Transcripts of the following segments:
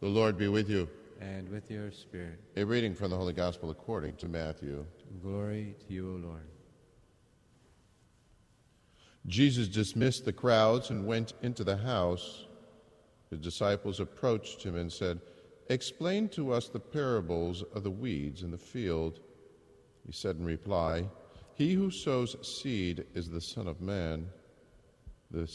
The Lord be with you. And with your spirit. A reading from the Holy Gospel according to Matthew. Glory to you, O Lord. Jesus dismissed the crowds and went into the house. His disciples approached him and said, "Explain to us the parables of the weeds in the field." He said in reply, "He who sows seed is the Son of Man. The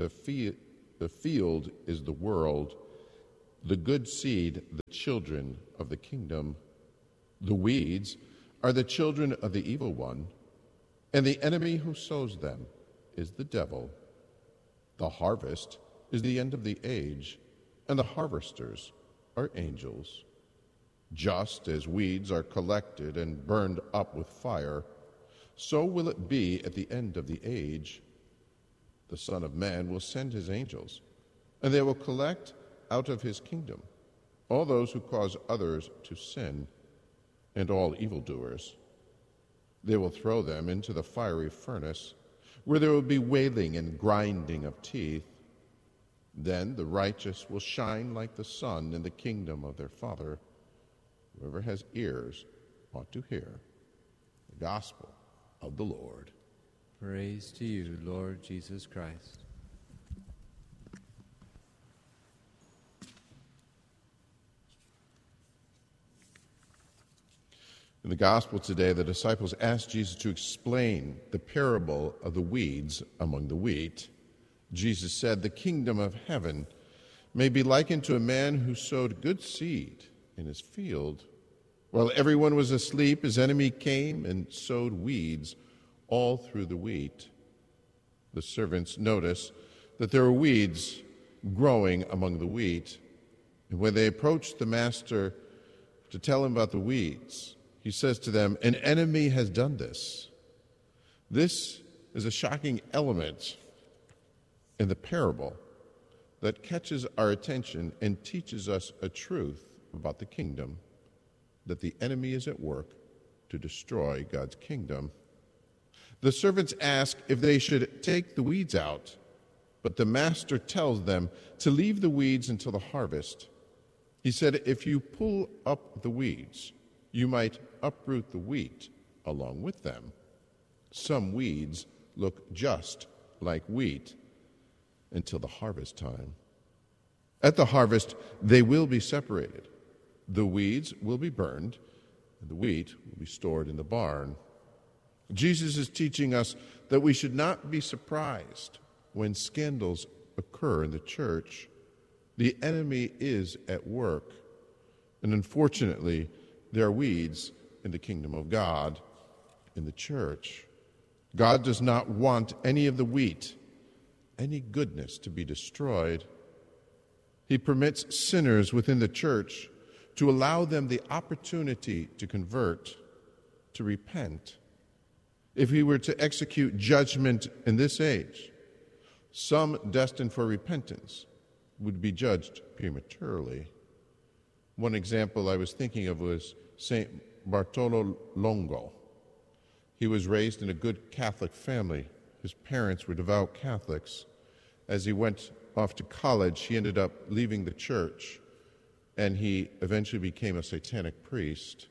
field is the world. The good seed, the children of the kingdom. The weeds are the children of the evil one, and the enemy who sows them is the devil. The harvest is the end of the age, and the harvesters are angels. Just as weeds are collected and burned up with fire, so will it be at the end of the age. The Son of Man will send his angels, and they will collect out of his kingdom all those who cause others to sin and all evildoers. They will throw them into the fiery furnace, where there will be wailing and grinding of teeth. Then the righteous will shine like the sun in the kingdom of their Father. Whoever has ears ought to hear." The Gospel of the Lord. Praise to you, Lord Jesus Christ. In the Gospel today, the disciples asked Jesus to explain the parable of the weeds among the wheat. Jesus said, "The kingdom of heaven may be likened to a man who sowed good seed in his field. While everyone was asleep, his enemy came and sowed weeds all through the wheat. The servants noticed that there were weeds growing among the wheat, and when they approached the master to tell him about the weeds, he says to them, 'An enemy has done this.'" This is a shocking element in the parable that catches our attention and teaches us a truth about the kingdom, that the enemy is at work to destroy God's kingdom. The servants ask if they should take the weeds out, but the master tells them to leave the weeds until the harvest. He said, "If you pull up the weeds, you might uproot the wheat along with them. Some weeds look just like wheat until the harvest time. At the harvest, they will be separated. The weeds will be burned, and the wheat will be stored in the barn." Jesus is teaching us that we should not be surprised when scandals occur in the church. The enemy is at work, and unfortunately, there are weeds in the kingdom of God, in the church. God does not want any of the wheat, any goodness to be destroyed. He permits sinners within the church to allow them the opportunity to convert, to repent. If he were to execute judgment in this age, some destined for repentance would be judged prematurely. One example I was thinking of was St. Bartolo Longo. He was raised in a good Catholic family. His parents were devout Catholics. As he went off to college, he ended up leaving the church, and he eventually became a satanic priest.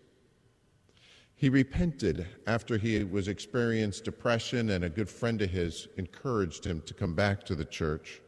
He repented after he was experienced depression, and a good friend of his encouraged him to come back to the church.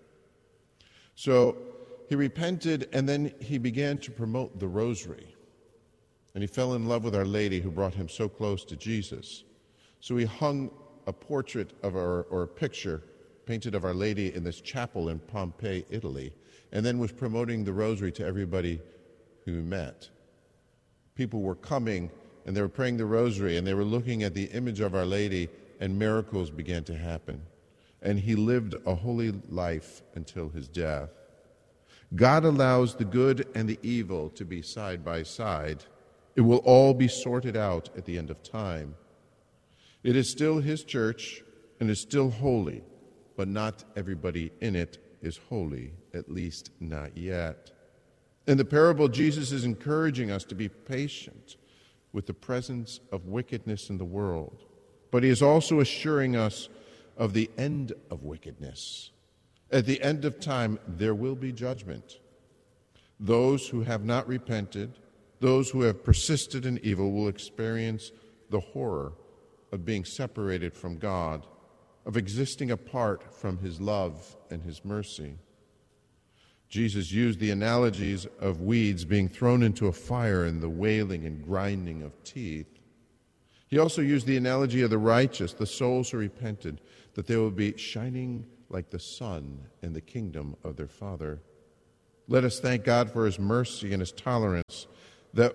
So he repented, and then he began to promote the rosary. And he fell in love with Our Lady, who brought him so close to Jesus. So he hung a portrait of or a picture painted of Our Lady in this chapel in Pompeii, Italy, and then was promoting the rosary to everybody who he met. People were coming, and they were praying the rosary, and they were looking at the image of Our Lady, and miracles began to happen. And he lived a holy life until his death. God allows the good and the evil to be side by side. It will all be sorted out at the end of time. It is still his church and is still holy, but not everybody in it is holy, at least not yet. In the parable, Jesus is encouraging us to be patient with the presence of wickedness in the world, but he is also assuring us of the end of wickedness. At the end of time, there will be judgment. Those who have not repented, those who have persisted in evil, will experience the horror of being separated from God, of existing apart from his love and his mercy. Jesus used the analogies of weeds being thrown into a fire and the wailing and grinding of teeth. He also used the analogy of the righteous, the souls who repented, that they will be shining like the sun in the kingdom of their Father. Let us thank God for his mercy and his tolerance that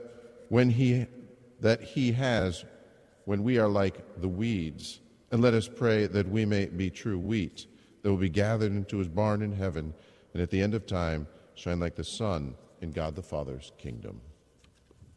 he has when we are like the weeds. And let us pray that we may be true wheat that will be gathered into his barn in heaven, and at the end of time shine like the sun in God the Father's kingdom.